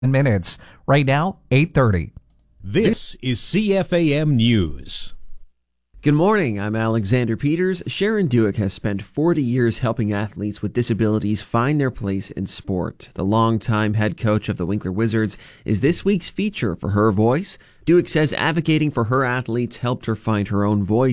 minutes. Right now, 8:30. This is CFAM News. Good morning, I'm Alexander Peters. Sharon Duick has spent 40 years helping athletes with disabilities find their place in sport. The longtime head coach of the Winkler Wizards is this week's feature for Her Voice. Duick says advocating for her athletes helped her find her own voice